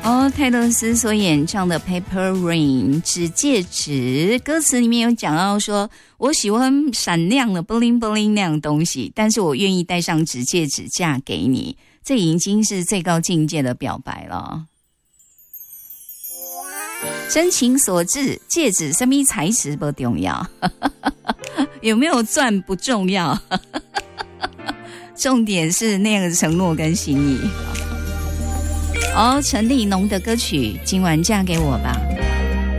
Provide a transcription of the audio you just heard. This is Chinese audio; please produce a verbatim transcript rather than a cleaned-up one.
哦，泰勒斯所演唱的 Paper Ring 指戒指，歌词里面有讲到说，我喜欢闪亮的 bling bling 那样东西，但是我愿意戴上指戒指嫁给你，这已经是最高境界的表白了。真情所致，戒指什么材质不重要，有没有钻不重要，重点是那样的承诺跟心意。哦，陈立农的歌曲《今晚嫁给我吧》。